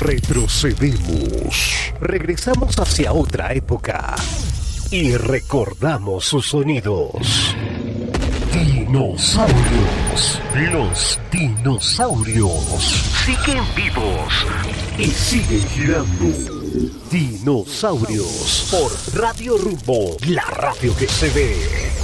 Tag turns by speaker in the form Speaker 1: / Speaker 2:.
Speaker 1: Retrocedemos. Regresamos hacia otra época y recordamos sus sonidos. Dinosaurios. Los dinosaurios siguen vivos y siguen girando. Dinosaurios por Radio Rumbo, la radio que se ve.